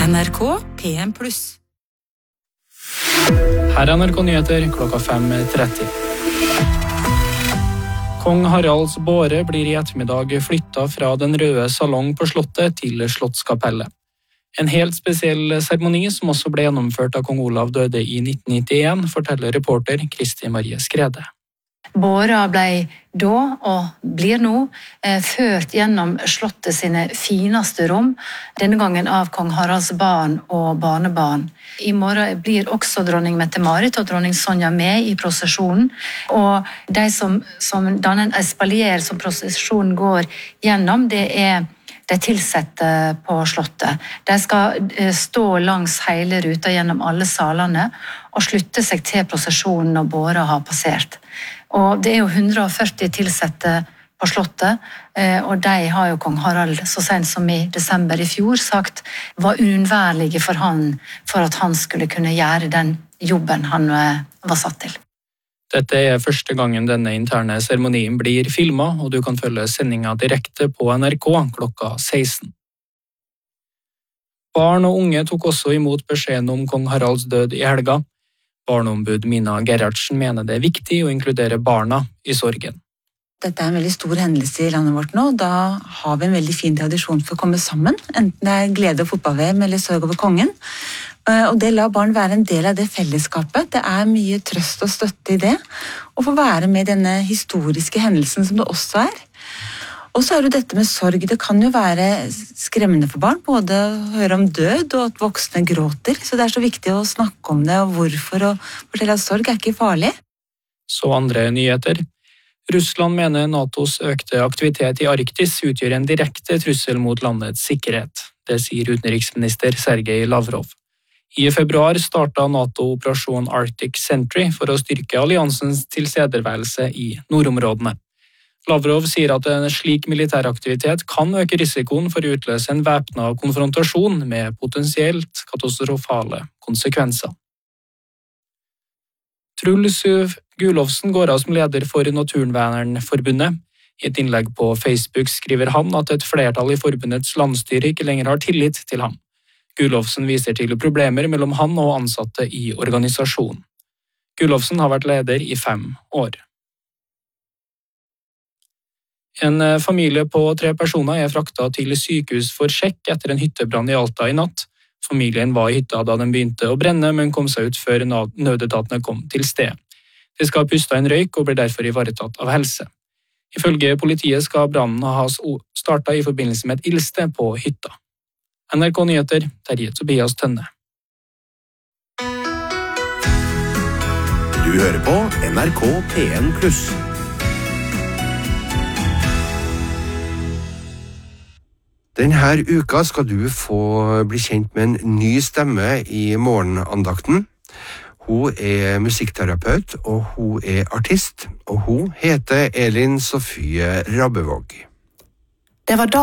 NRK PM+. Her NRK Nyheter klokka 5:30. Kong Haralds båre blir i ettermiddag flyttet fra den røde salong på slottet til Slottskapellet. En helt spesiell seremoni som også ble gjennomført av kong Olav døde i 1991, forteller reporter Kristi Marie Skrede. Båra ble da, og blir nå, ført gjennom slottet sine fineste rom, denne gangen av kong Haralds barn og barnebarn. I morgen blir også dronning Mette-Marit og dronning Sonja med i prosesjonen, og de som danner en espalier som prosesjonen går gjennom, det er de tilsette på slottet. De skal stå langs hele ruta gjennom alle salene og slutte seg til prosesjonen når båra har passert. Og det er jo 140 tilsette på slottet, og de har jo kong Harald så sent som i desember i fjor sagt var uunnværlige for han, for at han skulle kunne gjøre den jobben han var satt til. Dette er første gangen denne interne seremonien blir filmet, og du kan følge sendingen direkte på NRK klokka 16. Barn og unge tok også imot beskjeden om kong Haralds død i helga. Barneombud Mina Gerhardsen mener det er viktig å inkludere barna i sorgen. Dette er en veldig stor hendelse i landet vårt nå. Da har vi en veldig fin tradisjon for å komme sammen, enten det er glede og fotball-VM eller sorg over kongen. Og det lar barn være en del av det fellesskapet. Det er mye trøst og støtte i det, å få være med i denne historiske hendelsen som det også er. Og så er det dette med sorg. Det kan jo være skremmende for barn, både å høre om død og at voksne gråter. Så det er så viktig å snakke om det, og hvorfor, og fortelle at sorg er ikke farlig. Så andre nyheter. Russland mener NATOs økte aktivitet i Arktis utgjør en direkte trussel mot landets sikkerhet. Det sier utenriksminister Sergej Lavrov. I februar startet NATO operasjon Arctic Sentry for å styrke alliansens tilstedeværelse i nordområdene. Lavrov sier at en slik militæraktivitet kan øke risikoen for å utløse en væpnet konfrontasjon med potensielt katastrofale konsekvenser. Truls Gulowsen går av som leder for Naturvernforbundet. I et innlegg på Facebook skriver han at et flertall i forbundets landsstyre ikke lenger har tillit til ham. Gulowsen viser til problemer mellom han og ansatte i organisasjonen. Gulowsen har vært leder i 5 år. En familie på 3 personer er fraktet til sykehus for sjekk etter en hyttebrann i Alta i natt. Familien var i hytta da den begynte å brenne, men kom seg ut før nødetatene kom til sted. De skal puste en røyk og blir derfor ivaretatt av helse. Ifølge politiet skal brannen ha startet i forbindelse med et ildsted på hytta. NRK Nyheter, Terje Tobias Tønne. Du hører på NRK PM+. Denne uka skal du få bli kjent med en ny stemme i morgenandakten. Hun er musikkterapeut, og hun er artist, og hun heter Elin Sofie Rabbevåg. Det var da